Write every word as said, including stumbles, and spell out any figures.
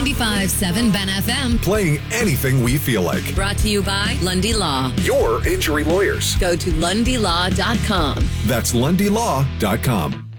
ninety-five point seven Ben F M. Playing anything we feel like. Brought to you by Lundy Law. Your injury lawyers. Go to lundy law dot com. That's lundy law dot com.